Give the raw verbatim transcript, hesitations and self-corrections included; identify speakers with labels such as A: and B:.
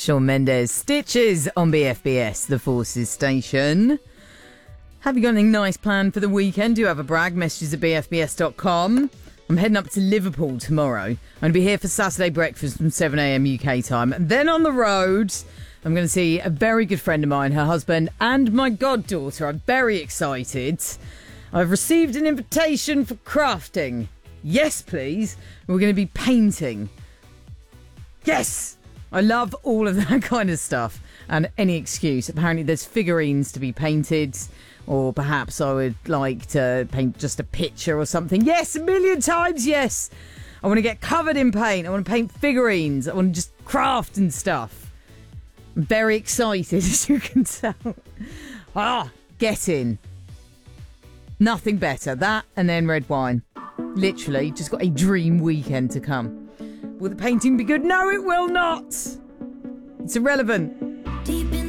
A: Shawn Mendes, Stitches on B F B S, the Forces station. Have you got anything nice planned for the weekend? Do you have a brag? Messages at b f b s dot com. I'm heading up to Liverpool tomorrow. I'm going to be here for Saturday breakfast from seven a.m. U K time. And then on the road, I'm going to see a very good friend of mine, her husband, and my goddaughter. I'm very excited. I've received an invitation for crafting. Yes, please. We're going to be painting. Yes! I love all of that kind of stuff. And any excuse. Apparently there's figurines to be painted. Or perhaps I would like to paint just a picture or something. Yes, a million times yes. I want to get covered in paint. I want to paint figurines. I want to just craft and stuff. I'm very excited, as you can tell. Ah, get in. Nothing better. That and then red wine. Literally, just got a dream weekend to come. Will the painting be good? No, it will not. It's irrelevant.
B: Deep